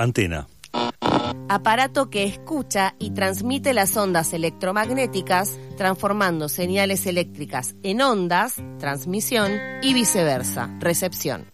Antena. Aparato que escucha y transmite las ondas electromagnéticas, transformando señales eléctricas en ondas, transmisión, y viceversa, recepción.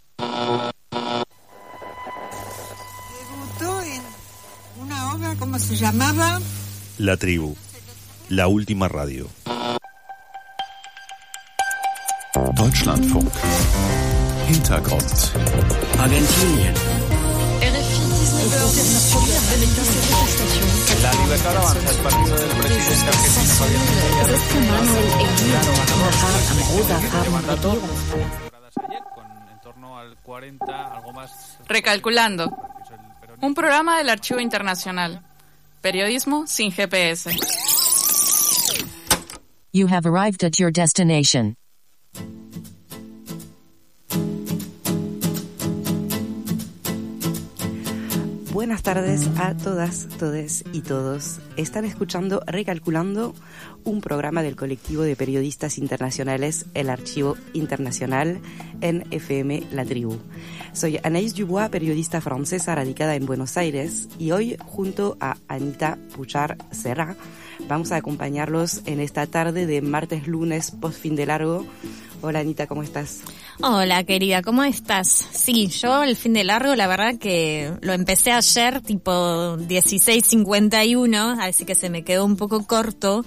Debutó en una obra, ¿cómo se llamaba? La Tribu, la última radio. Deutschlandfunk. Hintergrund. Argentinien. La libertad avanza, el partido del presidente argentino. Recalculando. Un programa del Archivo Internacional. Periodismo sin GPS. You have arrived at your destination. Buenas tardes a todas, todes y todos. Están escuchando Recalculando, un programa del colectivo de periodistas internacionales El Archivo Internacional en FM La Tribu. Soy Anaïs Dubois, periodista francesa radicada en Buenos Aires, y hoy, junto a Anita Puchar-Serra, vamos a acompañarlos en esta tarde de martes-lunes post-fin de largo. Hola Anita, ¿cómo estás? Hola querida, ¿cómo estás? Sí, yo el fin de largo la verdad que lo empecé ayer tipo 16:51, así que se me quedó un poco corto.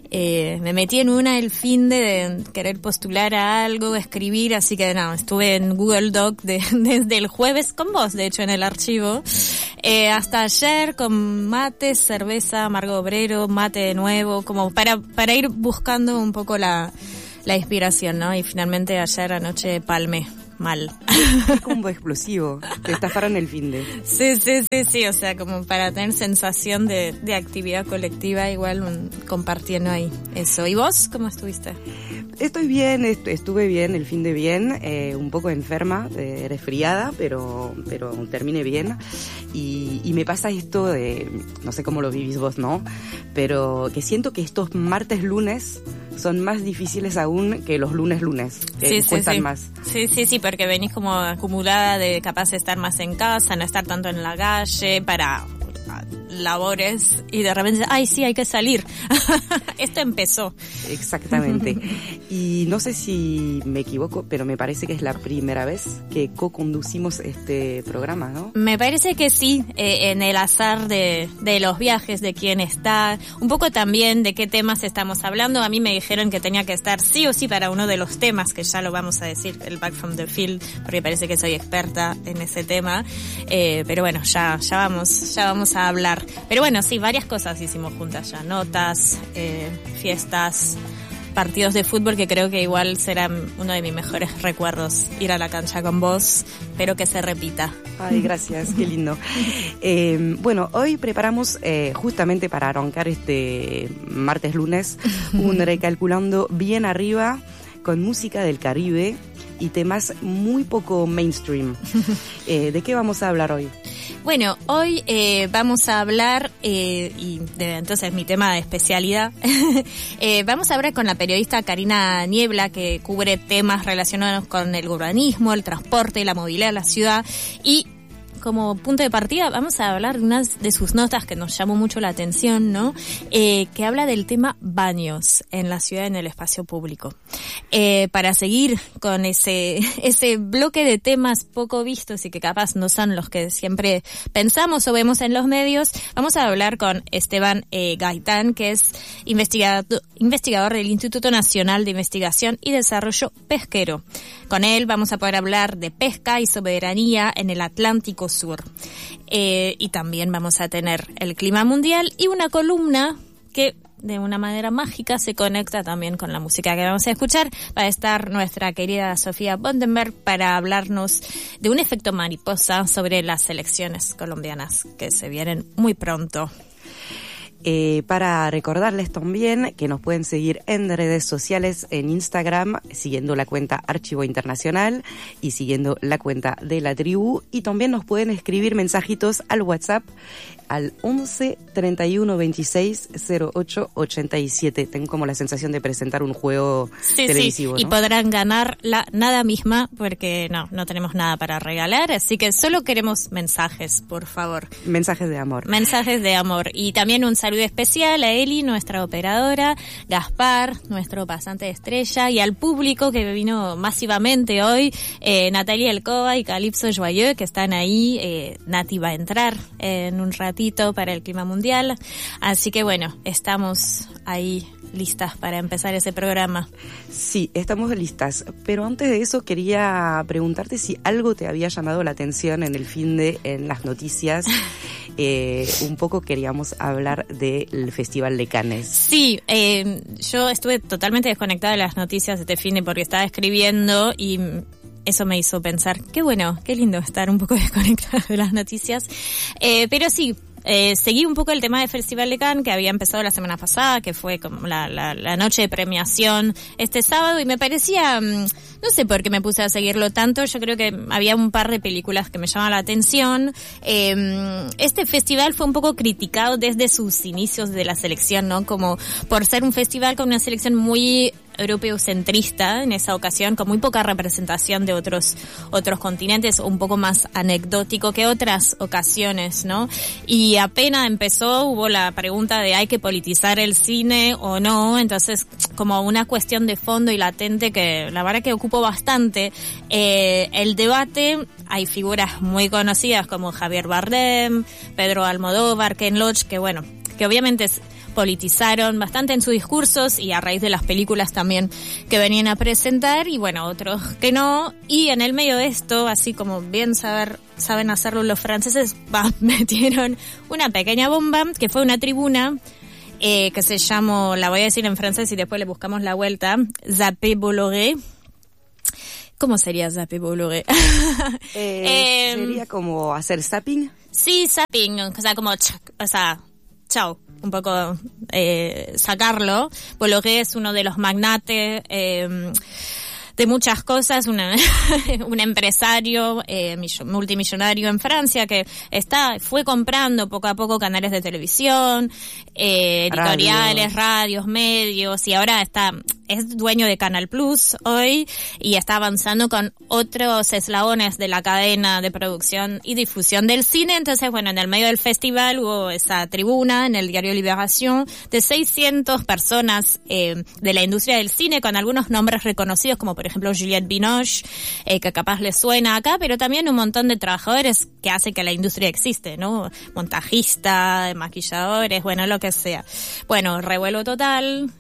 Me metí en el fin de querer postular a algo, escribir, así que no, estuve en Google Doc desde el jueves con vos, de hecho en el archivo, hasta ayer con mate, cerveza, amargo obrero, mate de nuevo, como para ir buscando un poco la inspiración, ¿no? Y finalmente ayer anoche palmé mal. Es combo explosivo, te estafaron el fin de. Sí, o sea, como para tener sensación de actividad colectiva, igual compartiendo ahí eso. ¿Y vos cómo estuviste? Estoy bien, estuve bien, el fin de bien, un poco enferma, resfriada, pero terminé bien. Y me pasa esto de, no sé cómo lo vivís vos, ¿no? Pero que siento que estos martes-lunes son más difíciles aún que los lunes, que cuestan más. Sí, porque venís como acumulada de capaz de estar más en casa, no estar tanto en la calle, para labores, y de repente, ay sí, hay que salir. Esto empezó. Exactamente. Y no sé si me equivoco, pero me parece que es la primera vez que co-conducimos este programa, ¿no? Me parece que sí, en el azar de los viajes, de quién está, un poco también de qué temas estamos hablando. A mí me dijeron que tenía que estar sí o sí para uno de los temas, que ya lo vamos a decir, el Back from the Field, porque parece que soy experta en ese tema. Pero bueno, ya vamos a hablar. Pero bueno, sí, varias cosas hicimos juntas ya, notas, fiestas, partidos de fútbol, que creo que igual serán uno de mis mejores recuerdos, ir a la cancha con vos, espero que se repita. Ay, gracias, qué lindo. Bueno, hoy preparamos justamente para arrancar este martes-lunes un Recalculando bien arriba, con música del Caribe y temas muy poco mainstream. ¿De qué vamos a hablar hoy? Bueno, hoy vamos a hablar, entonces mi tema de especialidad, vamos a hablar con la periodista Karina Niebla, que cubre temas relacionados con el urbanismo, el transporte, la movilidad de la ciudad, y como punto de partida vamos a hablar de una de sus notas que nos llamó mucho la atención, ¿no? Que habla del tema baños en la ciudad, en el espacio público. Para seguir con ese bloque de temas poco vistos y que capaz no son los que siempre pensamos o vemos en los medios, vamos a hablar con Esteban Gaitán, que es investigador del Instituto Nacional de Investigación y Desarrollo Pesquero. Con él vamos a poder hablar de pesca y soberanía en el Atlántico Sur. Y también vamos a tener el clima mundial y una columna que de una manera mágica se conecta también con la música que vamos a escuchar. Va a estar nuestra querida Sofía Bondenberg para hablarnos de un efecto mariposa sobre las elecciones colombianas que se vienen muy pronto. Para recordarles también que nos pueden seguir en redes sociales, en Instagram, siguiendo la cuenta Archivo Internacional y siguiendo la cuenta de la tribu, y también nos pueden escribir mensajitos al WhatsApp al 11 31 26 08 87. Tengo como la sensación de presentar un juego televisivo, sí, ¿no? Y podrán ganar la nada misma, porque no tenemos nada para regalar, así que solo queremos mensajes, por favor. Mensajes de amor. Mensajes de amor. Y también un saludo especial a Eli, nuestra operadora, Gaspar, nuestro pasante de estrella, y al público que vino masivamente hoy, Natalia Elcova y Calypso Joyeux, que están ahí. Nati va a entrar en un ratito para el clima mundial, así que bueno, estamos ahí listas para empezar ese programa. Sí, estamos listas, pero antes de eso quería preguntarte si algo te había llamado la atención en en las noticias. Un poco queríamos hablar del Festival de Cannes. Sí, yo estuve totalmente desconectada de las noticias este fin de porque estaba escribiendo y eso me hizo pensar, qué bueno, qué lindo estar un poco desconectada de las noticias. Pero sí, seguí un poco el tema del Festival de Cannes, que había empezado la semana pasada, que fue como la noche de premiación este sábado, y me parecía, no sé por qué me puse a seguirlo tanto. Yo creo que había un par de películas que me llamaban la atención. Este festival fue un poco criticado desde sus inicios de la selección, ¿no? Como por ser un festival con una selección muy europeocentrista en esa ocasión, con muy poca representación de otros continentes, un poco más anecdótico que otras ocasiones, ¿no? Y apenas empezó, hubo la pregunta de ¿hay que politizar el cine o no? Entonces, como una cuestión de fondo y latente que la verdad que ocupó bastante el debate. Hay figuras muy conocidas como Javier Bardem, Pedro Almodóvar, Ken Loach, que bueno, que obviamente politizaron bastante en sus discursos y a raíz de las películas también que venían a presentar, y bueno, otros que no. Y en el medio de esto, así como bien saben hacerlo los franceses, metieron una pequeña bomba, que fue una tribuna que se llamó, la voy a decir en francés y después le buscamos la vuelta, Zappé Bolloré. ¿Cómo sería Zappé Bolloré? Sería como hacer zapping. Sí, zapping, o sea, como, chao, un poco sacarlo. Bolloré es uno de los magnates de muchas cosas, un empresario multimillonario en Francia que fue comprando poco a poco canales de televisión, editoriales, radios, medios, y ahora es dueño de Canal Plus hoy y está avanzando con otros eslabones de la cadena de producción y difusión del cine. Entonces, bueno, en el medio del festival hubo esa tribuna en el diario Libération de 600 personas de la industria del cine, con algunos nombres reconocidos como por ejemplo Juliette Binoche, que capaz les suena acá, pero también un montón de trabajadores que hacen que la industria existe, ¿no? Montajistas, maquilladores, bueno, lo que sea. Bueno, revuelo total,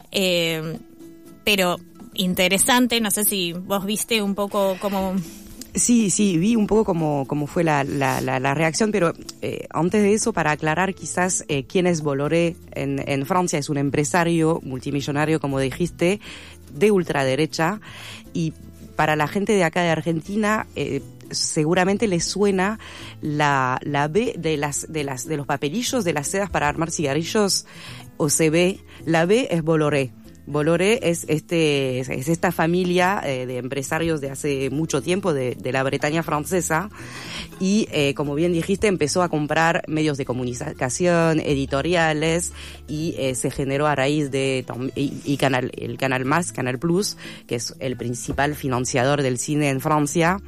pero interesante. No sé si vos viste un poco cómo... Sí, vi un poco cómo fue la reacción, pero antes de eso, para aclarar quizás quién es Bolloré en Francia. Es un empresario multimillonario, como dijiste, de ultraderecha, y para la gente de acá de Argentina seguramente les suena la B de los papelillos de las sedas para armar cigarrillos, o CB. La B es Bolloré. Bolloré es esta familia de empresarios de hace mucho tiempo de la Bretaña francesa, y como bien dijiste, empezó a comprar medios de comunicación, editoriales, y se generó a raíz de el Canal Plus, que es el principal financiador del cine en Francia.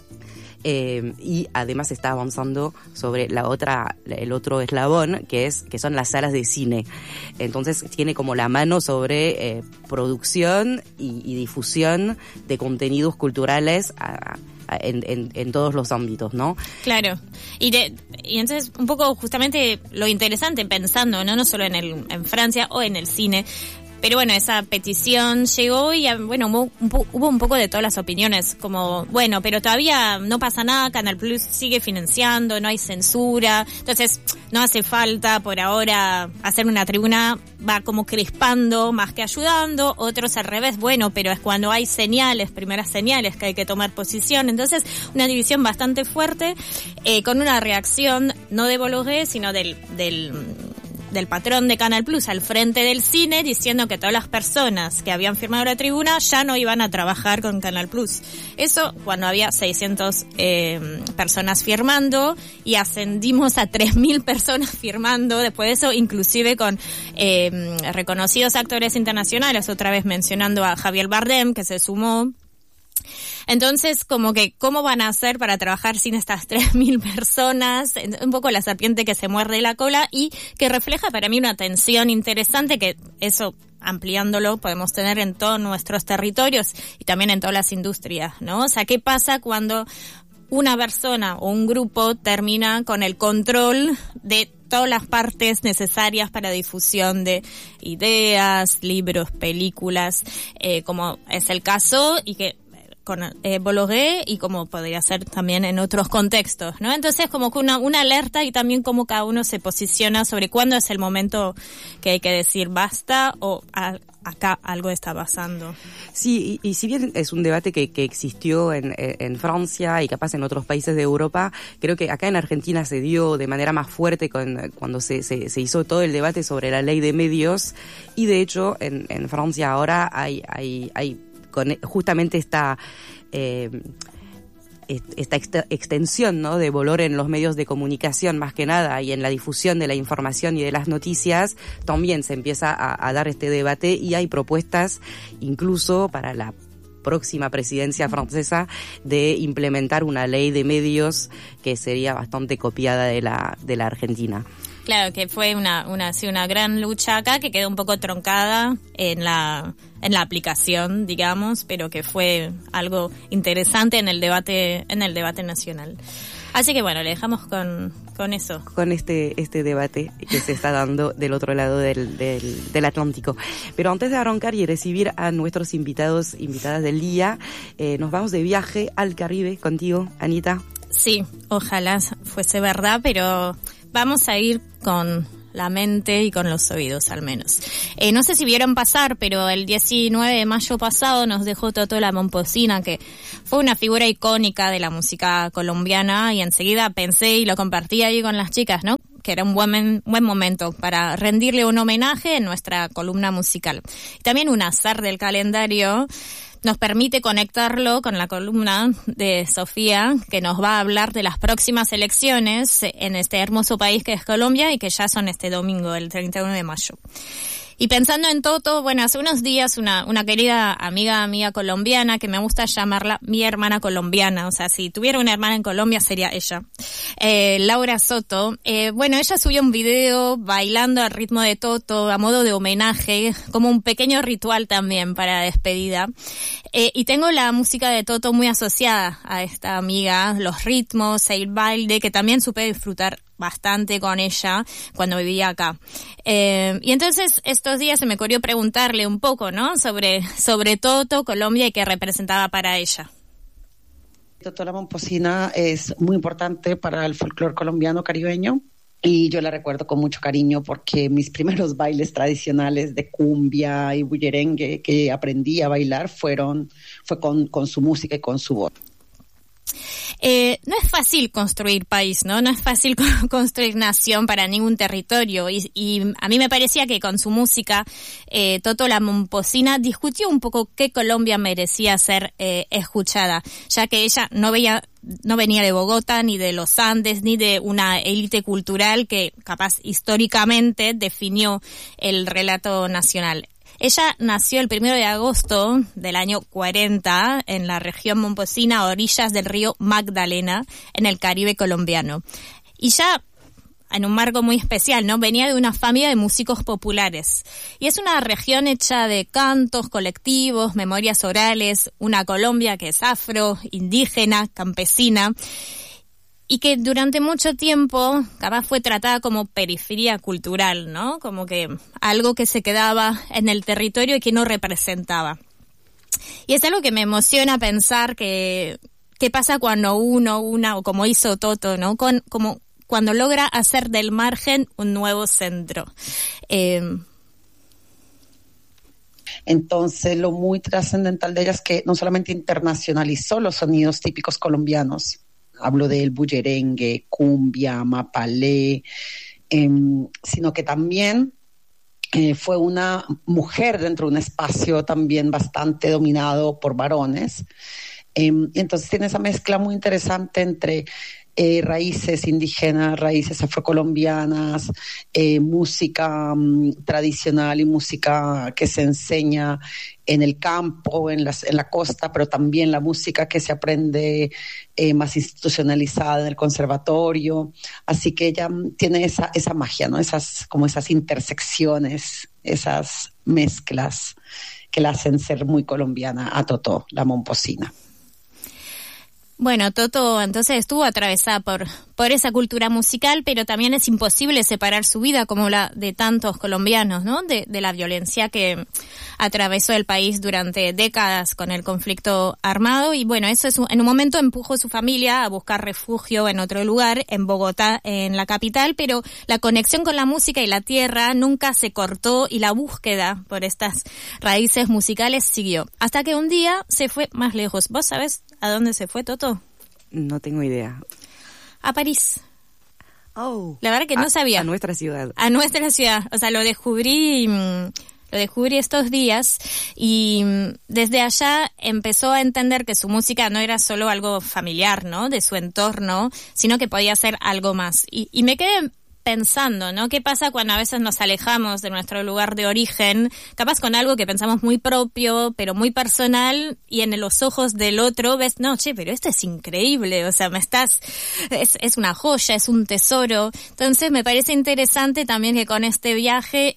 Y además está avanzando sobre el otro eslabón, que son las salas de cine. Entonces tiene como la mano sobre producción y difusión de contenidos culturales en todos los ámbitos, ¿no? Claro. Y entonces un poco justamente lo interesante, pensando no solo en Francia o en el cine. Pero bueno, esa petición llegó y bueno, hubo un poco de todas las opiniones, como, bueno, pero todavía no pasa nada, Canal Plus sigue financiando, no hay censura, entonces no hace falta por ahora hacer una tribuna, va como crispando más que ayudando. Otros al revés, bueno, pero es cuando hay primeras señales que hay que tomar posición. Entonces, una división bastante fuerte, con una reacción no de Bolloré, sino del del patrón de Canal Plus al frente del cine diciendo que todas las personas que habían firmado la tribuna ya no iban a trabajar con Canal Plus. Eso cuando había 600 personas firmando, y ascendimos a 3.000 personas firmando después de eso, inclusive con reconocidos actores internacionales, otra vez mencionando a Javier Bardem, que se sumó. Entonces, como que, ¿cómo van a hacer para trabajar sin estas 3.000 personas? Un poco la serpiente que se muerde la cola, y que refleja para mí una tensión interesante, que eso, ampliándolo, podemos tener en todos nuestros territorios y también en todas las industrias, ¿no? O sea, ¿qué pasa cuando una persona o un grupo termina con el control de todas las partes necesarias para difusión de ideas, libros, películas, como es el caso y que con Bolloré, y como podría ser también en otros contextos, ¿no? Entonces, como que una alerta, y también como cada uno se posiciona sobre cuándo es el momento que hay que decir basta, o acá algo está pasando. Sí, y si bien es un debate que existió en Francia y capaz en otros países de Europa, creo que acá en Argentina se dio de manera más fuerte cuando se hizo todo el debate sobre la ley de medios, y de hecho en Francia ahora hay con justamente esta extensión, ¿no?, de Bolloré en los medios de comunicación, más que nada, y en la difusión de la información y de las noticias, también se empieza a dar este debate, y hay propuestas incluso para la próxima presidencia francesa de implementar una ley de medios que sería bastante copiada de la Argentina. Claro, que fue una gran lucha acá, que quedó un poco troncada en la aplicación, digamos, pero que fue algo interesante en el debate nacional. Así que bueno, le dejamos con eso. Con este debate que se está dando del otro lado del Atlántico. Pero antes de arrancar y recibir a nuestros invitadas del día, nos vamos de viaje al Caribe contigo, Anita. Sí, ojalá fuese verdad, pero vamos a ir con la mente y con los oídos, al menos. No sé si vieron pasar, pero el 19 de mayo pasado nos dejó Toto La Momposina, que fue una figura icónica de la música colombiana, y enseguida pensé y lo compartí ahí con las chicas, ¿no?, que era un buen momento para rendirle un homenaje en nuestra columna musical. Y también un azar del calendario nos permite conectarlo con la columna de Sofía, que nos va a hablar de las próximas elecciones en este hermoso país que es Colombia, y que ya son este domingo, el 31 de mayo. Y pensando en Toto, bueno, hace unos días una querida amiga mía colombiana, que me gusta llamarla mi hermana colombiana, o sea, si tuviera una hermana en Colombia sería ella, Laura Soto, bueno, ella subió un video bailando al ritmo de Toto a modo de homenaje, como un pequeño ritual también para despedida, y tengo la música de Toto muy asociada a esta amiga, los ritmos, el baile, que también supe disfrutar bastante con ella cuando vivía acá. Y entonces estos días se me ocurrió preguntarle un poco, ¿no?, sobre Toto, Colombia, y qué representaba para ella. Toto La Momposina es muy importante para el folclore colombiano caribeño, y yo la recuerdo con mucho cariño porque mis primeros bailes tradicionales de cumbia y bullerengue que aprendí a bailar fue con su música y con su voz. No es fácil construir país, ¿no? No es fácil construir nación para ningún territorio, y a mí me parecía que con su música Toto La Momposina discutió un poco qué Colombia merecía ser escuchada, ya que ella no venía de Bogotá, ni de los Andes, ni de una élite cultural que capaz históricamente definió el relato nacional. Ella nació el 1 de agosto del año 40 en la región momposina, a orillas del río Magdalena, en el Caribe colombiano. Y ya en un marco muy especial, ¿no? Venía de una familia de músicos populares. Y es una región hecha de cantos colectivos, memorias orales, una Colombia que es afro, indígena, campesina, y que durante mucho tiempo capaz fue tratada como periferia cultural, ¿no? Como que algo que se quedaba en el territorio y que no representaba. Y es algo que me emociona pensar qué pasa cuando una, o como hizo Toto, ¿no? Como cuando logra hacer del margen un nuevo centro. Entonces, lo muy trascendental de ella es que no solamente internacionalizó los sonidos típicos colombianos, hablo del bullerengue, cumbia, mapalé, sino que también fue una mujer dentro de un espacio también bastante dominado por varones. Entonces tiene esa mezcla muy interesante entre raíces indígenas, raíces afrocolombianas, música tradicional y música que se enseña en el campo, en la costa, pero también la música que se aprende más institucionalizada en el conservatorio. Así que ella tiene esa magia, ¿no? Esas intersecciones, esas mezclas que la hacen ser muy colombiana a Totó, la momposina. Bueno, Totó entonces estuvo atravesada por esa cultura musical, pero también es imposible separar su vida, como la de tantos colombianos, ¿no? De la violencia que atravesó el país durante décadas con el conflicto armado. Y bueno, eso en un momento empujó a su familia a buscar refugio en otro lugar, en Bogotá, en la capital, pero la conexión con la música y la tierra nunca se cortó y la búsqueda por estas raíces musicales siguió. Hasta que un día se fue más lejos. ¿Vos sabés a dónde se fue, Totó? No tengo idea. A París. Oh. La verdad que no sabía. A nuestra ciudad. A nuestra ciudad. O sea, lo descubrí estos días y desde allá empezó a entender que su música no era solo algo familiar, ¿no? De su entorno, sino que podía ser algo más. Y me quedé pensando, ¿no? ¿Qué pasa cuando a veces nos alejamos de nuestro lugar de origen, capaz con algo que pensamos muy propio, pero muy personal, y en los ojos del otro ves, no, che, pero esto es increíble, o sea, es una joya, es un tesoro. Entonces me parece interesante también que con este viaje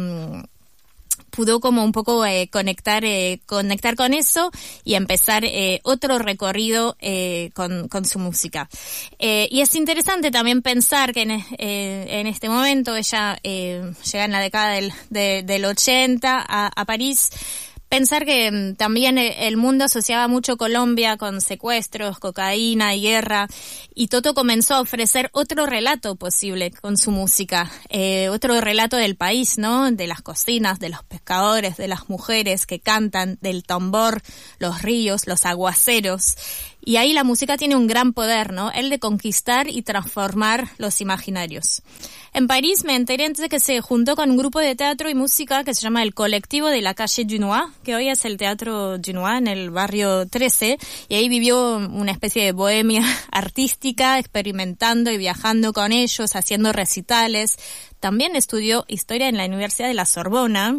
pudo como un poco conectar con eso y empezar otro recorrido con su música. Y es interesante también pensar que en este momento ella llega en la década del 80 a París. Pensar que también el mundo asociaba mucho Colombia con secuestros, cocaína y guerra, y Totó comenzó a ofrecer otro relato posible con su música, otro relato del país, ¿no? De las cocinas, de los pescadores, de las mujeres que cantan, del tambor, los ríos, los aguaceros. Y ahí la música tiene un gran poder, ¿no? El de conquistar y transformar los imaginarios. En París me enteré antes que se juntó con un grupo de teatro y música que se llama el Colectivo de la Calle Dunois, que hoy es el Teatro Dunois en el barrio 13, y ahí vivió una especie de bohemia artística, experimentando y viajando con ellos, haciendo recitales. También estudió historia en la Universidad de la Sorbona.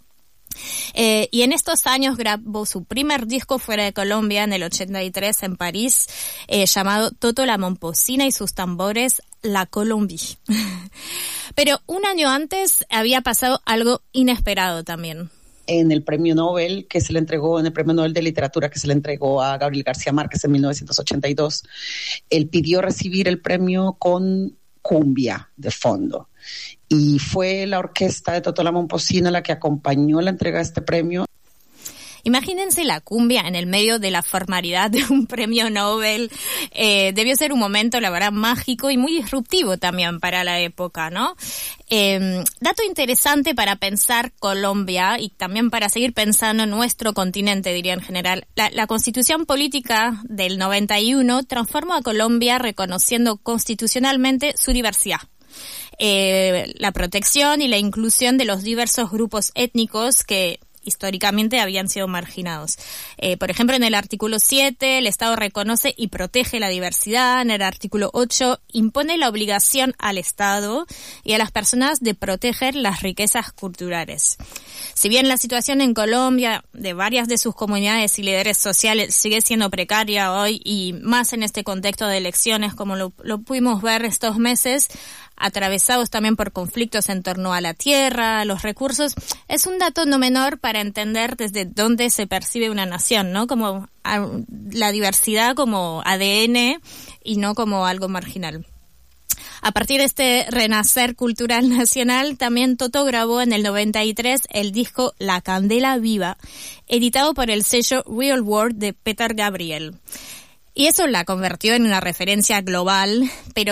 Y en estos años grabó su primer disco fuera de Colombia en el 83 en París, llamado Totó la Momposina y sus tambores, La Colombie. Pero un año antes había pasado algo inesperado también. En el premio Nobel que se le entregó, en el premio Nobel de Literatura que se le entregó a Gabriel García Márquez en 1982, él pidió recibir el premio con cumbia de fondo. Y fue la orquesta de Totó la Momposina la que acompañó la entrega de este premio. Imagínense la cumbia en el medio de la formalidad de un premio Nobel. Debió ser un momento, la verdad, mágico y muy disruptivo también para la época, ¿no? Dato interesante para pensar Colombia y también para seguir pensando en nuestro continente, diría en general. La Constitución Política del 91 transformó a Colombia reconociendo constitucionalmente su diversidad. La protección y la inclusión de los diversos grupos étnicos que históricamente habían sido marginados. Por ejemplo, en el artículo 7, el Estado reconoce y protege la diversidad. En el artículo 8, impone la obligación al Estado y a las personas de proteger las riquezas culturales. Si bien la situación en Colombia de varias de sus comunidades y líderes sociales sigue siendo precaria hoy, y más en este contexto de elecciones, como lo pudimos ver estos meses, atravesados también por conflictos en torno a la tierra, a los recursos, es un dato no menor para entender desde dónde se percibe una nación, ¿no? Como la diversidad como ADN y no como algo marginal. A partir de este renacer cultural nacional, también Totó grabó en el 93 el disco La Candela Viva, editado por el sello Real World de Peter Gabriel. Y eso la convirtió en una referencia global, pero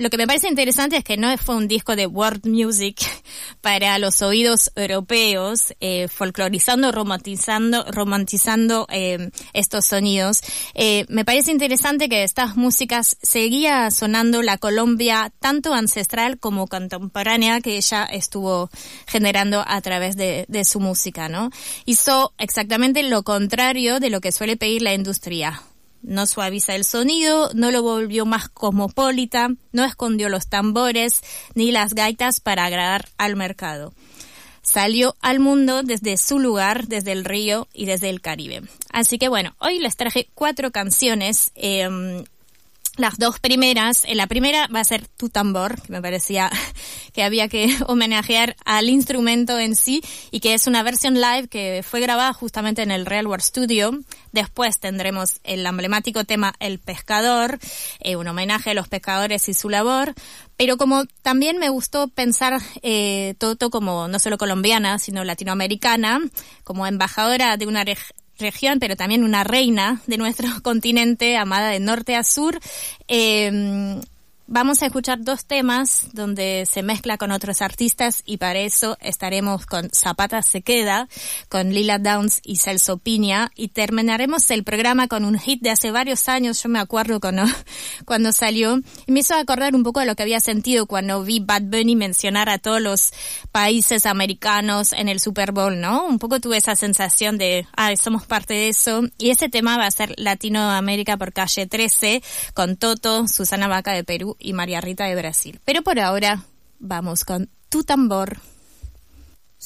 lo que me parece interesante es que no fue un disco de world music para los oídos europeos, folclorizando, romantizando estos sonidos. Me parece interesante que de estas músicas seguía sonando la Colombia tanto ancestral como contemporánea que ella estuvo generando a través de su música, ¿no? Hizo exactamente lo contrario de lo que suele pedir la industria. No suaviza el sonido, no lo volvió más cosmopolita, no escondió los tambores ni las gaitas para agradar al mercado. Salió al mundo desde su lugar, desde el río y desde el Caribe. Así que bueno, hoy les traje 4 canciones. Las 2 primeras, la primera va a ser Tu Tambor, que me parecía que había que homenajear al instrumento en sí, y que es una versión live que fue grabada justamente en el Real World Studio. Después tendremos el emblemático tema El Pescador, un homenaje a los pescadores y su labor. Pero como también me gustó pensar Toto como no solo colombiana, sino latinoamericana, como embajadora de una región, pero también una reina de nuestro continente, amada de norte a sur. Vamos a escuchar 2 temas donde se mezcla con otros artistas, y para eso estaremos con Zapata se queda, con Lila Downs y Celso Piña, y terminaremos el programa con un hit de hace varios años. Yo me acuerdo cuando salió, y me hizo acordar un poco de lo que había sentido cuando vi Bad Bunny mencionar a todos los países americanos en el Super Bowl, ¿no? Un poco tuve esa sensación de, somos parte de eso, y ese tema va a ser Latinoamérica por Calle 13, con Toto, Susana Vaca de Perú y María Rita de Brasil. Pero por ahora, vamos con Tu Tambor.